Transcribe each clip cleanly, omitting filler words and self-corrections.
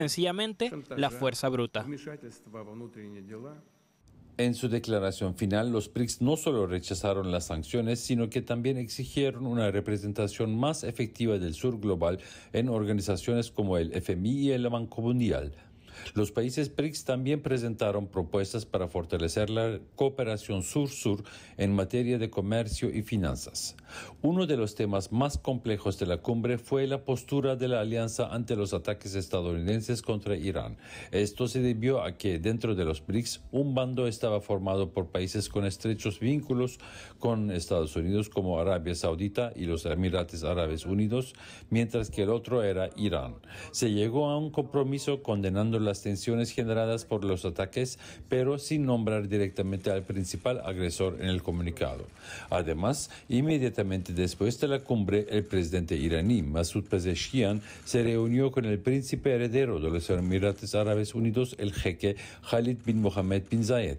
sencillamente la fuerza bruta. En su declaración final, los BRICS no solo rechazaron las sanciones, sino que también exigieron una representación más efectiva del sur global en organizaciones como el FMI y el Banco Mundial. Los países BRICS también presentaron propuestas para fortalecer la cooperación sur-sur en materia de comercio y finanzas. Uno de los temas más complejos de la cumbre fue la postura de la alianza ante los ataques estadounidenses contra Irán. Esto se debió a que dentro de los BRICS un bando estaba formado por países con estrechos vínculos con Estados Unidos como Arabia Saudita y los Emiratos Árabes Unidos, mientras que el otro era Irán. Se llegó a un compromiso condenando las tensiones generadas por los ataques, pero sin nombrar directamente al principal agresor en el comunicado. Además, inmediatamente después de la cumbre, el presidente iraní Masoud Pezeshkian se reunió con el príncipe heredero de los Emiratos Árabes Unidos, el jeque Khalid bin Mohammed bin Zayed.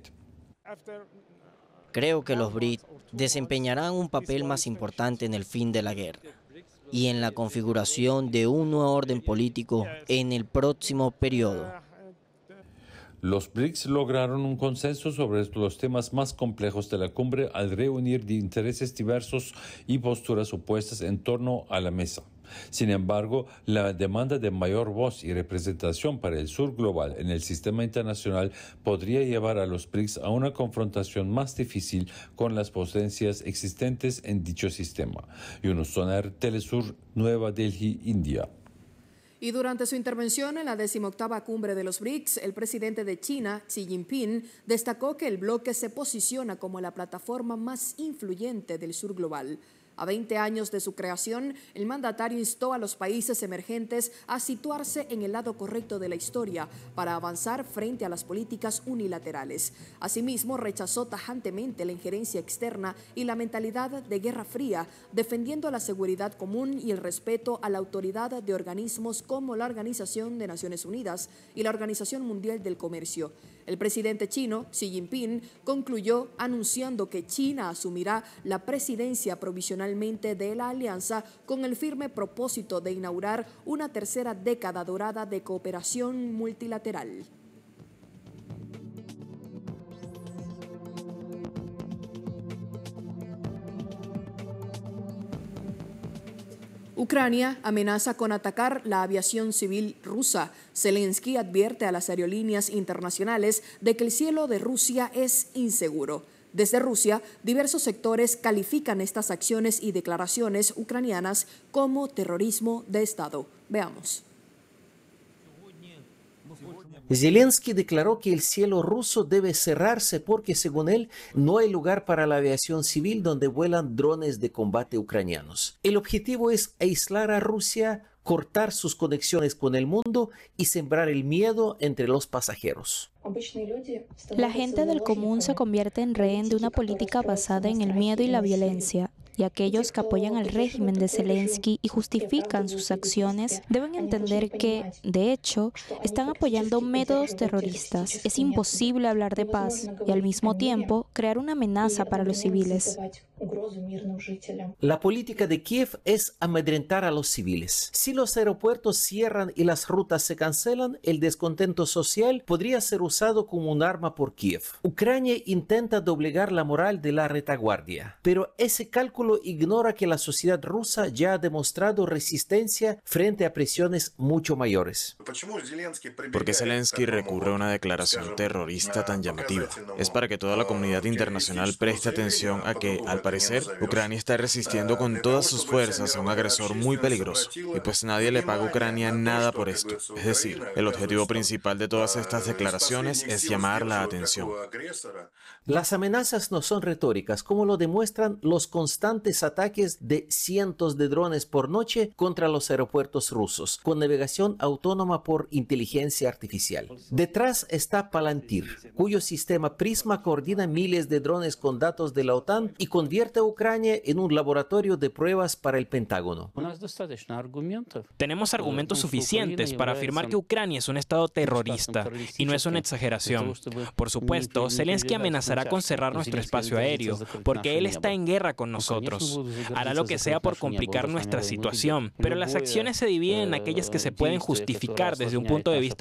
Creo que los BRICS desempeñarán un papel más importante en el fin de la guerra y en la configuración de un nuevo orden político en el próximo periodo. Los BRICS lograron un consenso sobre los temas más complejos de la cumbre al reunir intereses diversos y posturas opuestas en torno a la mesa. Sin embargo, la demanda de mayor voz y representación para el sur global en el sistema internacional podría llevar a los BRICS a una confrontación más difícil con las potencias existentes en dicho sistema. Yunus Soner, Telesur, Nueva Delhi, India. Y durante su intervención en la 18ª cumbre de los BRICS, el presidente de China, Xi Jinping, destacó que el bloque se posiciona como la plataforma más influyente del sur global. A 20 años de su creación, el mandatario instó a los países emergentes a situarse en el lado correcto de la historia para avanzar frente a las políticas unilaterales. Asimismo, rechazó tajantemente la injerencia externa y la mentalidad de Guerra Fría, defendiendo la seguridad común y el respeto a la autoridad de organismos como la Organización de Naciones Unidas y la Organización Mundial del Comercio. El presidente chino, Xi Jinping, concluyó anunciando que China asumirá la presidencia provisionalmente de la alianza con el firme propósito de inaugurar una tercera década dorada de cooperación multilateral. Ucrania amenaza con atacar la aviación civil rusa. Zelensky advierte a las aerolíneas internacionales de que el cielo de Rusia es inseguro. Desde Rusia, diversos sectores califican estas acciones y declaraciones ucranianas como terrorismo de Estado. Veamos. Zelensky declaró que el cielo ruso debe cerrarse porque, según él, no hay lugar para la aviación civil donde vuelan drones de combate ucranianos. El objetivo es aislar a Rusia, cortar sus conexiones con el mundo y sembrar el miedo entre los pasajeros. La gente del común se convierte en rehén de una política basada en el miedo y la violencia. Y aquellos que apoyan al régimen de Zelensky y justifican sus acciones deben entender que, de hecho, están apoyando métodos terroristas. Es imposible hablar de paz y, al mismo tiempo, crear una amenaza para los civiles. La política de Kiev es amedrentar a los civiles. Si los aeropuertos cierran y las rutas se cancelan, el descontento social podría ser usado como un arma por Kiev. Ucrania intenta doblegar la moral de la retaguardia, pero ese cálculo ignora que la sociedad rusa ya ha demostrado resistencia frente a presiones mucho mayores. ¿Por qué Zelensky recurre a una declaración terrorista tan llamativa? Es para que toda la comunidad internacional preste atención a que, al parecer, Ucrania está resistiendo con todas sus fuerzas a un agresor muy peligroso, y pues nadie le paga a Ucrania nada por esto. Es decir, el objetivo principal de todas estas declaraciones es llamar la atención. Las amenazas no son retóricas, como lo demuestran los constantes ataques de cientos de drones por noche contra los aeropuertos rusos, con navegación autónoma por inteligencia artificial. Detrás está Palantir, cuyo sistema Prisma coordina miles de drones con datos de la OTAN y convierte a Ucrania en un laboratorio de pruebas para el Pentágono. Tenemos argumentos suficientes para afirmar que Ucrania es un estado terrorista, y no es una exageración. Por supuesto, Zelensky amenazará con cerrar nuestro espacio aéreo, porque él está en guerra con nosotros. Hará lo que sea por complicar nuestra situación, pero las acciones se dividen en aquellas que se pueden justificar desde un punto de vista